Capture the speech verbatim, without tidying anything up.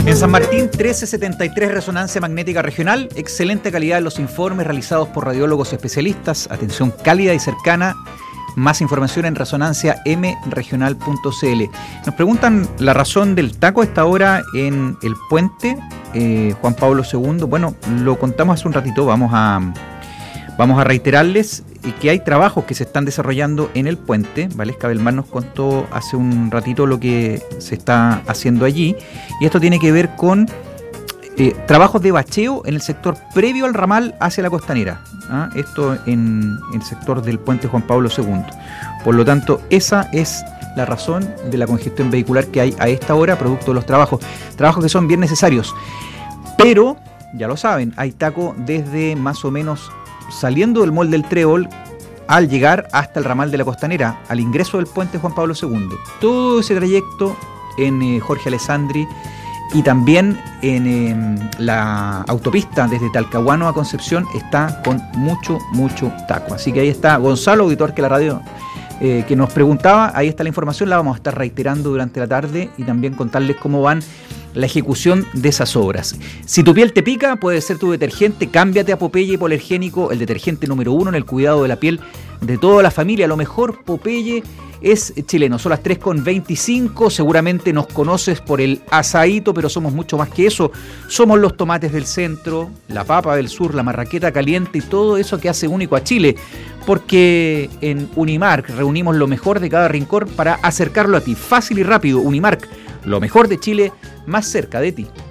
En San Martín, trece setenta y tres Resonancia Magnética Regional. Excelente calidad en los informes realizados por radiólogos especialistas. Atención cálida y cercana. Más información en resonancia m regional punto c l. Nos preguntan la razón del taco a esta hora en el puente eh, Juan Pablo segundo. Bueno, lo contamos hace un ratito. Vamos a, vamos a reiterarles que hay trabajos que se están desarrollando en el puente. Valesca Belmar nos contó hace un ratito lo que se está haciendo allí. Y esto tiene que ver con eh, trabajos de bacheo en el sector previo al ramal hacia la costanera. ¿Ah? Esto en, en el sector del puente Juan Pablo segundo. Por lo tanto, esa es la razón de la congestión vehicular que hay a esta hora, producto de los trabajos. Trabajos que son bien necesarios. Pero, ya lo saben, hay taco desde más o menos saliendo del Mall del Trébol al llegar hasta el ramal de la costanera, al ingreso del puente Juan Pablo segundo. Todo ese trayecto en eh, Jorge Alessandri y también en eh, la autopista desde Talcahuano a Concepción está con mucho, mucho taco. Así que ahí está Gonzalo, auditor que la radio eh, que nos preguntaba, ahí está la información, la vamos a estar reiterando durante la tarde y también contarles cómo van la ejecución de esas obras. Si tu piel te pica, puede ser tu detergente, cámbiate a Popeye Hipoalergénico, el detergente número uno en el cuidado de la piel de toda la familia. Lo mejor, Popeye es chileno. Son las tres con veinticinco, seguramente nos conoces por el asaíto, pero somos mucho más que eso. Somos los tomates del centro, la papa del sur, la marraqueta caliente y todo eso que hace único a Chile, porque en Unimark reunimos lo mejor de cada rincón para acercarlo a ti, fácil y rápido. Unimark, lo mejor de Chile, más cerca de ti.